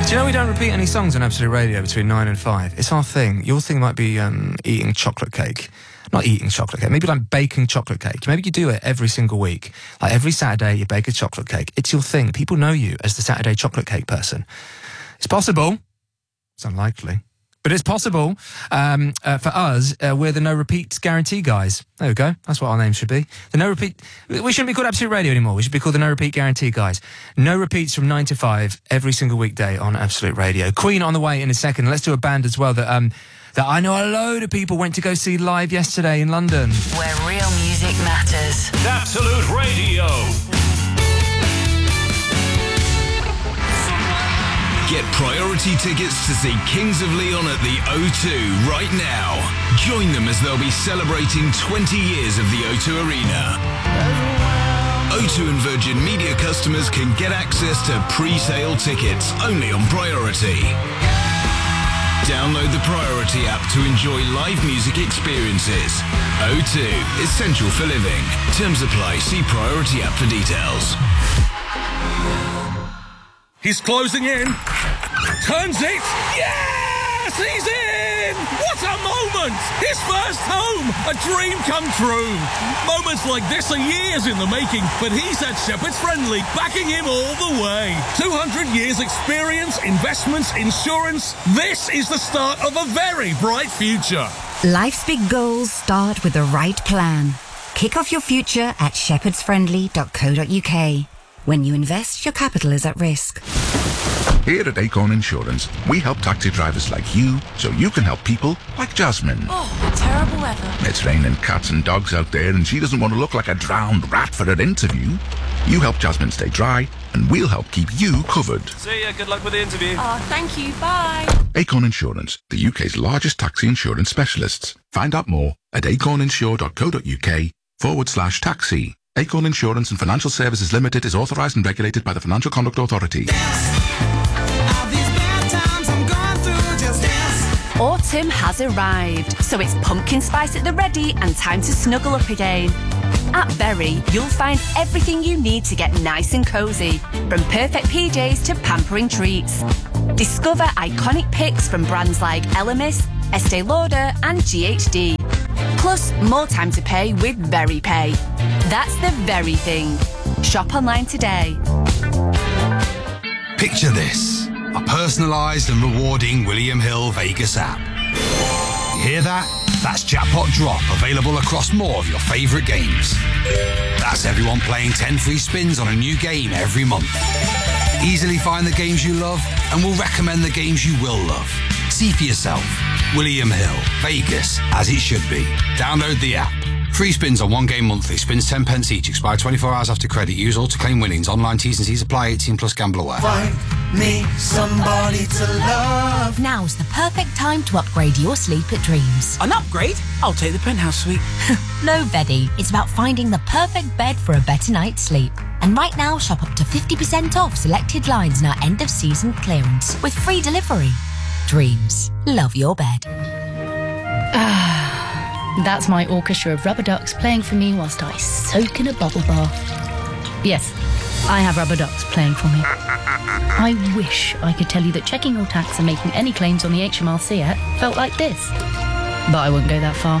Do you know we don't repeat any songs on Absolute Radio between 9 and 5? It's our thing. Your thing might be eating chocolate cake. Not eating chocolate cake. Maybe like baking chocolate cake. Maybe you do it every single week. Like every Saturday you bake a chocolate cake. It's your thing. People know you as the Saturday chocolate cake person. It's possible. It's unlikely. But it's possible. For us, we're the no repeats guarantee guys. There we go. That's what our name should be. The no repeat. We shouldn't be called Absolute Radio anymore. We should be called the no repeat guarantee guys. No repeats from 9 to 5 every single weekday on Absolute Radio. Queen on the way in a second. Let's do a band as well that I know a load of people went to go see live yesterday in London. Where real music matters. Absolute Radio. Get priority tickets to see Kings of Leon at the O2 right now. Join them as they'll be celebrating 20 years of the O2 Arena. O2 and Virgin Media customers can get access to pre-sale tickets only on Priority. Download the Priority app to enjoy live music experiences. O2, essential for living. Terms apply. See Priority app for details. He's closing in. Turns it. Yes! He's in! What a moment! His first home! A dream come true. Moments like this are years in the making, but he's at Shepherd's Friendly, backing him all the way. 200 years experience, investments, insurance. This is the start of a very bright future. Life's big goals start with the right plan. Kick off your future at shepherdsfriendly.co.uk. When you invest, your capital is at risk. Here at Acorn Insurance, we help taxi drivers like you so you can help people like Jasmine. Oh, terrible weather. It's raining cats and dogs out there and she doesn't want to look like a drowned rat for her interview. You help Jasmine stay dry and we'll help keep you covered. See ya, good luck with the interview. Oh, thank you, bye. Acorn Insurance, the UK's largest taxi insurance specialists. Find out more at acorninsure.co.uk/taxi. Acorn Insurance and Financial Services Limited is authorised and regulated by the Financial Conduct Authority. Autumn has arrived, so it's pumpkin spice at the ready and time to snuggle up again. At Berry, you'll find everything you need to get nice and cosy, from perfect PJs to pampering treats. Discover iconic picks from brands like Elemis, Estee Lauder and GHD. Plus, more time to pay with Berry Pay. That's the very thing. Shop online today. Picture this, a personalised and rewarding William Hill Vegas app. You hear that? That's Jackpot Drop, available across more of your favourite games. That's everyone playing 10 free spins on a new game every month. Easily find the games you love and we'll recommend the games you will love. See for yourself. William Hill, Vegas, as it should be. Download the app. Free spins on one game monthly. Spins 10 pence each. Expire 24 hours after credit. Use all to claim winnings. Online T's and C's apply. 18 plus gamble aware. Find me somebody to love. Now's the perfect time to upgrade your sleep at Dreams. An upgrade? I'll take the penthouse suite. No, Beddy. It's about finding the perfect bed for a better night's sleep. And right now, shop up to 50% off selected lines in our end-of-season clearance with free delivery. Dreams. Love your bed. That's my orchestra of rubber ducks playing for me whilst I soak in a bubble bath. Yes, I have rubber ducks playing for me. I wish I could tell you that checking your tax and making any claims on the HMRC app felt like this. But I wouldn't go that far.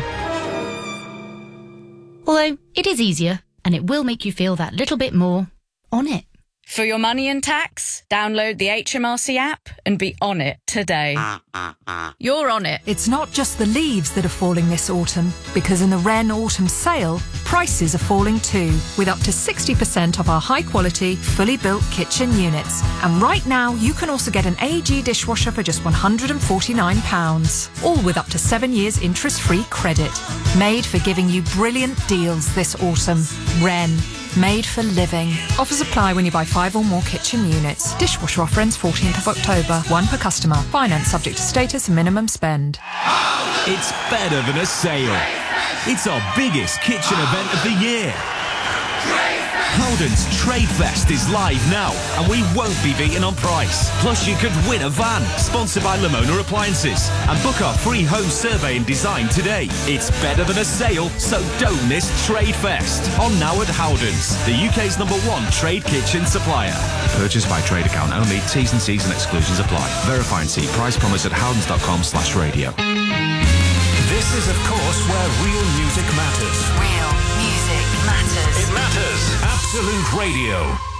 Although, it is easier, and it will make you feel that little bit more on it. For your money and tax, download the HMRC app and be on it today. You're on it. It's not just the leaves that are falling this autumn, because in the Wren Autumn Sale, prices are falling too, with up to 60% off our high-quality, fully built kitchen units. And right now, you can also get an AG dishwasher for just £149, all with up to 7 years interest-free credit. Made for giving you brilliant deals this autumn. Wren. Made for living. Offers apply when you buy 5 or more kitchen units. Dishwasher offer ends 14th of October. 1 per customer. Finance subject to status and minimum spend. It's better than a sale. It's our biggest kitchen event of the year. Howden's Trade Fest is live now, and we won't be beaten on price. Plus, you could win a van, sponsored by Lamona Appliances. And book our free home survey and design today. It's better than a sale, so don't miss Trade Fest. On now at Howden's, the UK's #1 trade kitchen supplier. Purchase by trade account only. T's and C's and exclusions apply. Verify and see price promise at howdens.com/radio. This is, of course, where real music matters. Real music matters. It matters. Absolute Radio.